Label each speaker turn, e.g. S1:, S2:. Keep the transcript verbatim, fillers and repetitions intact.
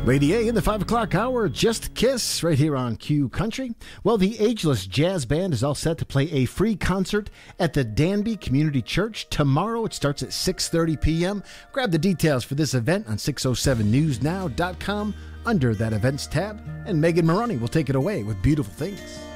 S1: Lady A in the five o'clock hour, Just Kiss, right here on Q Country. Well, the Ageless Jazz Band is all set to play a free concert at the Danby Community Church tomorrow. It starts at six thirty p.m. Grab the details for this event on six oh seven news now dot com under that events tab. And Megan Maroney will take it away with Beautiful Things.